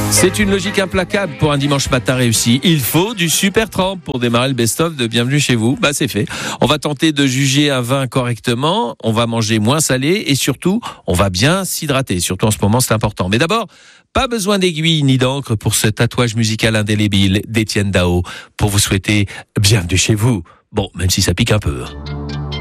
C'est une logique implacable pour un dimanche matin réussi. Il faut du Supertramp pour démarrer le best-of de Bienvenue chez vous. Bah, c'est fait. On va tenter de juger un vin correctement. On va manger moins salé et surtout, on va bien s'hydrater. Surtout en ce moment, c'est important. Mais d'abord, pas besoin d'aiguille ni d'encre pour ce tatouage musical indélébile d'Étienne Dao pour vous souhaiter bienvenue chez vous. Bon, même si ça pique un peu.